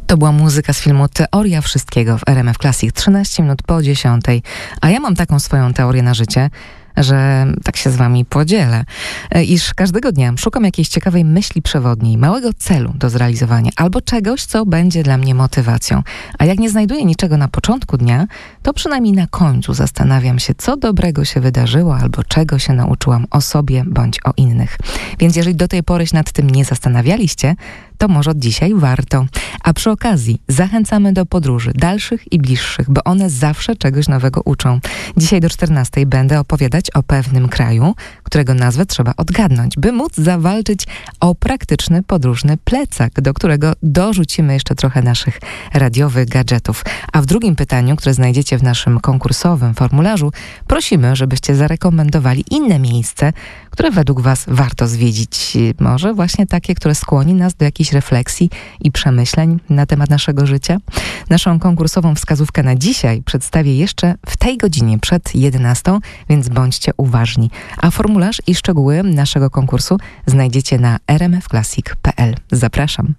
To była muzyka z filmu Teoria Wszystkiego w RMF Classic 13 minut po 10. A ja mam taką swoją teorię na życie, że tak się z wami podzielę, iż każdego dnia szukam jakiejś ciekawej myśli przewodniej, małego celu do zrealizowania albo czegoś, co będzie dla mnie motywacją. A jak nie znajduję niczego na początku dnia, to przynajmniej na końcu zastanawiam się, co dobrego się wydarzyło albo czego się nauczyłam o sobie bądź o innych. Więc jeżeli do tej pory się nad tym nie zastanawialiście, to może od dzisiaj warto. A przy okazji zachęcamy do podróży dalszych i bliższych, bo one zawsze czegoś nowego uczą. Dzisiaj do 14 będę opowiadać o pewnym kraju, którego nazwę trzeba odgadnąć, by móc zawalczyć o praktyczny podróżny plecak, do którego dorzucimy jeszcze trochę naszych radiowych gadżetów. A w drugim pytaniu, które znajdziecie w naszym konkursowym formularzu, prosimy, żebyście zarekomendowali inne miejsce, które według was warto zwiedzić. Może właśnie takie, które skłoni nas do jakiejś refleksji i przemyśleń na temat naszego życia. Naszą konkursową wskazówkę na dzisiaj przedstawię jeszcze w tej godzinie przed 11, więc bądźcie uważni. A formularz i szczegóły naszego konkursu znajdziecie na rmfclassic.pl. Zapraszam.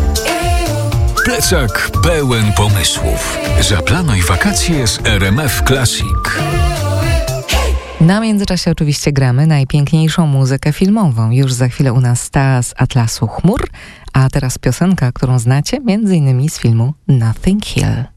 Plecak pełen pomysłów. Zaplanuj wakacje z RMF Classic. Na międzyczasie oczywiście gramy najpiękniejszą muzykę filmową. Już za chwilę u nas Stas z Atlasu Chmur, a teraz piosenka, którą znacie m.in. z filmu Notting Hill.